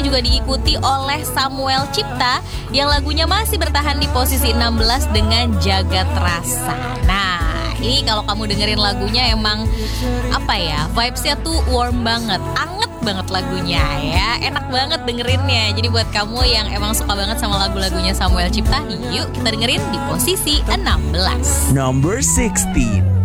juga diikuti oleh Samuel Cipta yang lagunya masih bertahan di posisi 16 dengan Jagat Rasa. Nah, ini kalau kamu dengerin lagunya emang apa ya, vibes-nya tuh warm banget, anget banget lagunya ya, enak banget dengerinnya. Jadi buat kamu yang emang suka banget sama lagu-lagunya Samuel Cipta, yuk kita dengerin di posisi 16. Number 16.